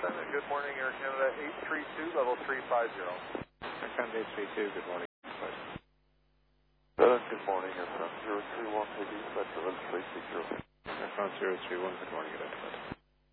Good morning, Air Canada 832, level 350. Air Canada 832, good morning. Good morning, Air France 031, ID, flight level 360. Air France 031, good morning, identified.